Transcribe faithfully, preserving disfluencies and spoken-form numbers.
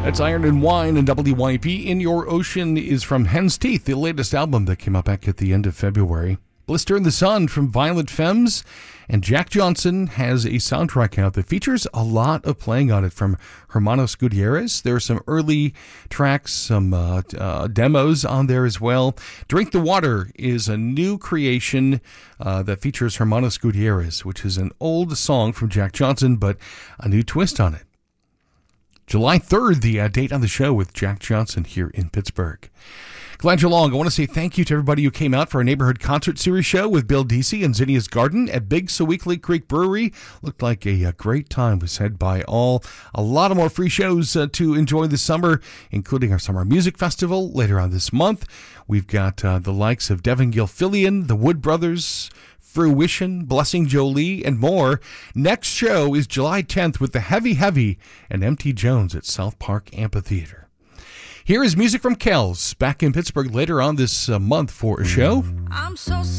That's Iron and Wine and W Y P. In Your Ocean is from Hen's Teeth, the latest album that came out back at the end of February. Blister in the Sun from Violent Femmes. And Jack Johnson has a soundtrack out that features a lot of playing on it from Hermanos Gutierrez. There are some early tracks, some uh, uh, demos on there as well. Drink the Water is a new creation uh, that features Hermanos Gutierrez, which is an old song from Jack Johnson, but a new twist on it. July third, the uh, date on the show with Jack Johnson here in Pittsburgh. Glad you're along. I want to say thank you to everybody who came out for our neighborhood concert series show with Bill Deasy and Zinnia's Garden at Big Sewickley Creek Brewery. Looked like a, a great time was had by all. A lot of more free shows uh, to enjoy this summer, including our Summer Music Festival later on this month. We've got uh, the likes of Devin Gilfillian, the Wood Brothers, Fruition, Blessing Jolie, and more. Next show is July tenth with the Heavy Heavy and M T Jones at South Park Amphitheater. Here is music from Kells back in Pittsburgh later on this uh, month for a show. I'm so